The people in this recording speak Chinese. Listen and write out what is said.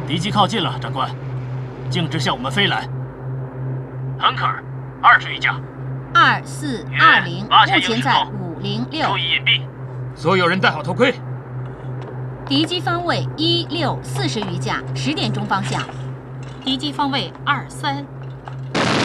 敌机靠近了，长官，径直向我们飞来。 亨克尔，20余架。 2420，目前在506。 注意隐蔽。 所有人戴好头盔。 敌机方位16，40余架，10点钟方向。 敌机方位23。